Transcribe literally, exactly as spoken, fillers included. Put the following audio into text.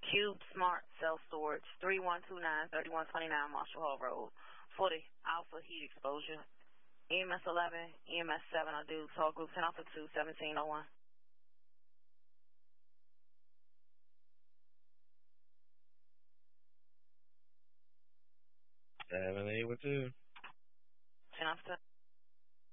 Cube Smart Self Storage, three one two nine, three one two nine Marshall Hall Road, forty Alpha Heat Exposure. E M S eleven, E M S seven, I do. Talk group ten Alpha two, seventeen oh one. seven eight one two. ten Alpha